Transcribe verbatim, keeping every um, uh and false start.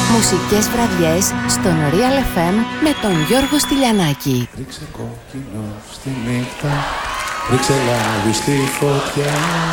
Μουσικές βραδιές στον Real εφ εμ με τον Γιώργο Στυλιανάκη. Ρίξε κόκκινο στη νύχτα, ρίξε λάδι στη φωτιά.